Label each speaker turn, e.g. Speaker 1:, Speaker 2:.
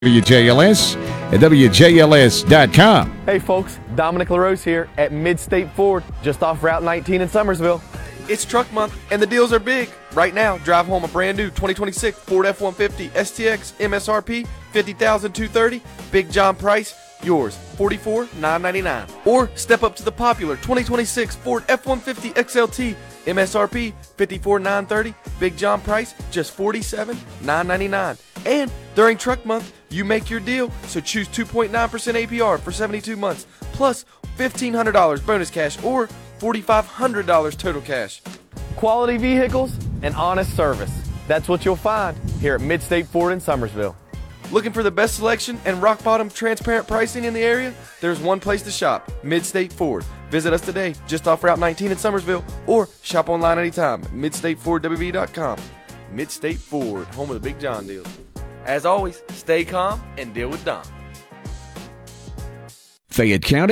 Speaker 1: WJLS at WJLS.com.
Speaker 2: Hey folks, Dominic LaRose here at Mid-State Ford, just off Route 19 in Summersville.
Speaker 3: It's truck month and the deals are big. Right now, drive home a brand new 2026 Ford F-150 STX MSRP $50,230. Big John price, yours $44,999. Or step up to the popular 2026 Ford F-150 XLT MSRP $54,930. Big John price, just $47,999. And during truck month, you make your deal, so choose 2.9% APR for 72 months, plus $1,500 bonus cash or $4,500 total cash.
Speaker 2: Quality vehicles and honest service. That's what you'll find here at Mid-State Ford in Summersville.
Speaker 3: Looking for the best selection and rock-bottom transparent pricing in the area? There's one place to shop, Mid-State Ford. Visit us today just off Route 19 in Summersville or shop online anytime at midstatefordwv.com. Mid-State Ford, home of the Big John deals. As always, stay calm and deal with Dom.
Speaker 1: Fayette County.